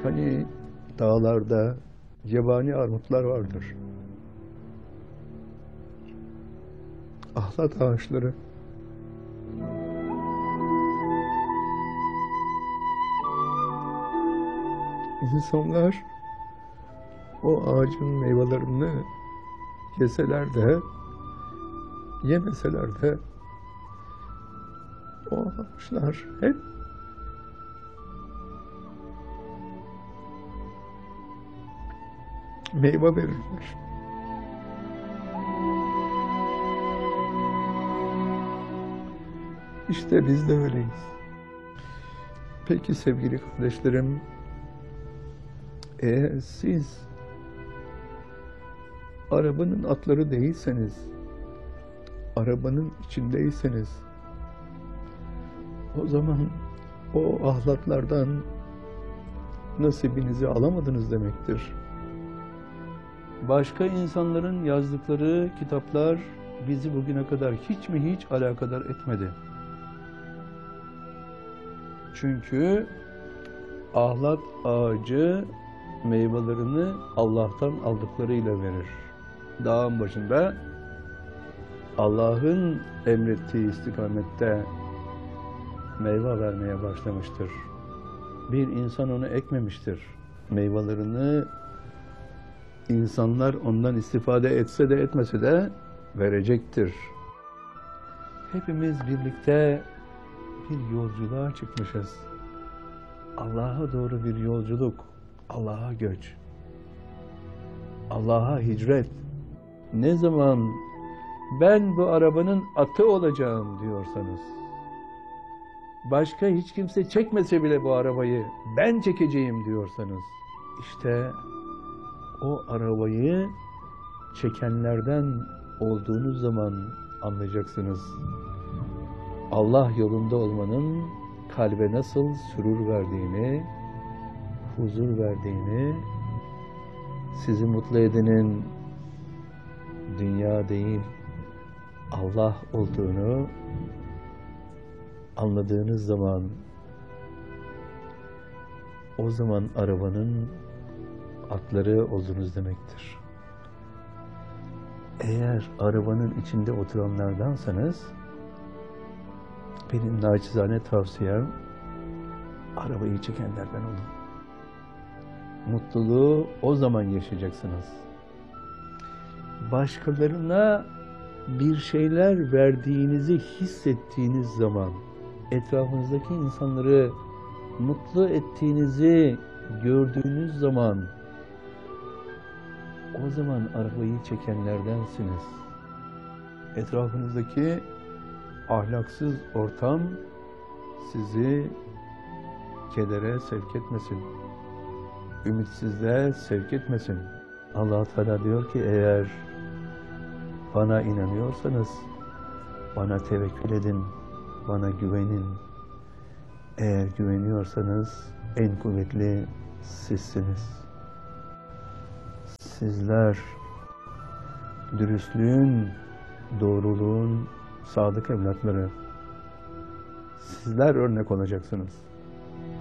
Hani dağlarda yabani armutlar vardır. Ahlat ağaçları. İnsanlar o ağacın meyvelerini yeseler de yemeseler de o ağaçlar hep meyve verirler. İşte biz de öyleyiz. Peki sevgili kardeşlerim, eğer siz arabanın atları değilseniz, arabanın içindeyseniz, o zaman o ahlatlardan nasibinizi alamadınız demektir. Başka insanların yazdıkları kitaplar bizi bugüne kadar hiç mi hiç alakadar etmedi. Çünkü ahlat ağacı meyvelerini Allah'tan aldıklarıyla verir. Dağın başında Allah'ın emrettiği istikamette meyve vermeye başlamıştır. Bir insan onu ekmemiştir. Meyvelerini insanlar ondan istifade etse de etmese de verecektir. Hepimiz birlikte bir yolculuğa çıkmışız. Allah'a doğru bir yolculuk, Allah'a göç, Allah'a hicret. Ne zaman ben bu arabanın atı olacağım diyorsanız, başka hiç kimse çekmese bile bu arabayı ben çekeceğim diyorsanız, işte o arabayı çekenlerden olduğunuz zaman anlayacaksınız. Allah yolunda olmanın kalbe nasıl sürur verdiğini, huzur verdiğini, sizi mutlu edenin dünya değil, Allah olduğunu anladığınız zaman, o zaman arabanın atları oldunuz demektir. Eğer arabanın içinde oturanlardansanız, benim naçizane tavsiyem, arabayı çekenlerden olun. Mutluluğu o zaman yaşayacaksınız. Başkalarına bir şeyler verdiğinizi hissettiğiniz zaman, etrafınızdaki insanları mutlu ettiğinizi gördüğünüz zaman, o zaman arabayı çekenlerdensiniz. Etrafınızdaki ahlaksız ortam sizi kedere sevk etmesin, ümitsizliğe sevk etmesin. Allah Teala diyor ki, eğer bana inanıyorsanız bana tevekkül edin, bana güvenin. Eğer güveniyorsanız en kuvvetli sizsiniz. Sizler dürüstlüğün, doğruluğun sadık evlatları. Sizler örnek olacaksınız.